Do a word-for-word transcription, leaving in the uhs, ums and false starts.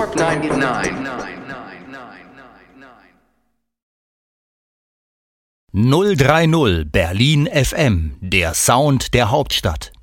Fortnite null drei null Berlin F M, der Sound der Hauptstadt.